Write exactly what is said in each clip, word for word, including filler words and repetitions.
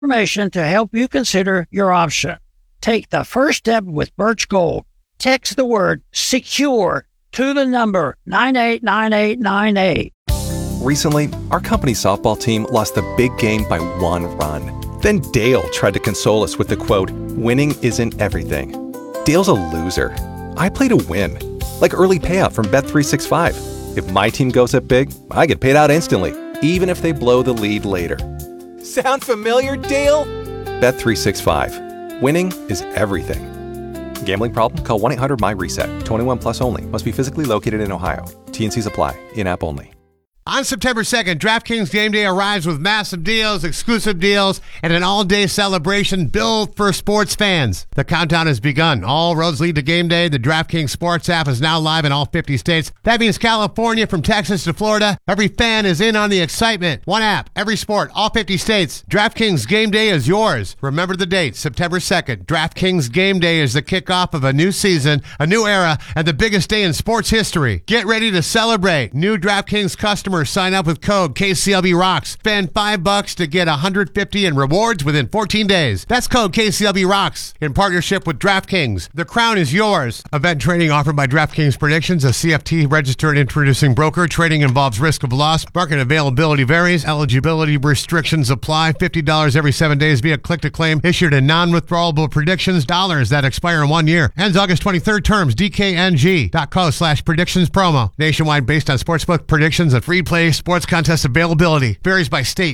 information to help you consider your option. Take the first step with Birch Gold. Text the word SECURE to the number nine eight nine eight nine eight. Recently, our company softball team lost the big game by one run. Then Dale tried to console us with the quote, "Winning isn't everything." Dale's a loser. I play to win. Like early payout from Bet three sixty-five. If my team goes up big, I get paid out instantly, even if they blow the lead later. Sound familiar, Dale? Bet three sixty-five. Winning is everything. Gambling problem? Call one eight hundred M Y reset. twenty-one plus only. Must be physically located in Ohio. T N Cs apply. In-app only. On September second, DraftKings Game Day arrives with massive deals, exclusive deals, and an all-day celebration built for sports fans. The countdown has begun. All roads lead to Game Day. The DraftKings Sports app is now live in all fifty states. That means California, from Texas to Florida, every fan is in on the excitement. One app, every sport, all fifty states. DraftKings Game Day is yours. Remember the date, September second. DraftKings Game Day is the kickoff of a new season, a new era, and the biggest day in sports history. Get ready to celebrate. New DraftKings customers sign up with code K C L B Rocks. Spend five bucks to get one hundred fifty in rewards within fourteen days. That's code K C L B Rocks in partnership with DraftKings. The crown is yours. Event trading offered by DraftKings Predictions, a C F T registered introducing broker. Trading involves risk of loss. Market availability varies. Eligibility restrictions apply. fifty dollars every seven days via click-to-claim. Issued in non-withdrawable predictions dollars that expire in one year. Ends August twenty-third. Terms D K N G dot co slash predictions promo. Nationwide based on sportsbook predictions and free play sports contest availability. Varies by state.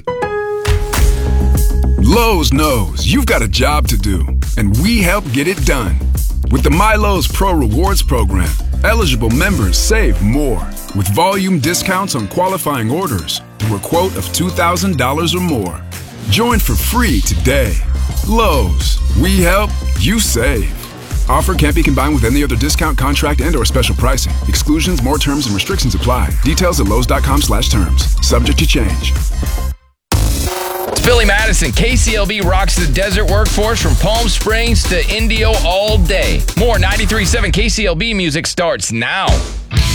Lowe's knows you've got a job to do, and we help get it done. With the MyLowe's Pro Rewards program, eligible members save more with volume discounts on qualifying orders through a quote of two thousand dollars or more. Join for free today. Lowe's, we help, you save. Offer can't be combined with any other discount, contract, and or special pricing. Exclusions, more terms, and restrictions apply. Details at lowes.com slash terms. Subject to change. It's Billy Madison. K C L B rocks the desert workforce from Palm Springs to Indio all day. More ninety-three point seven K C L B music starts now.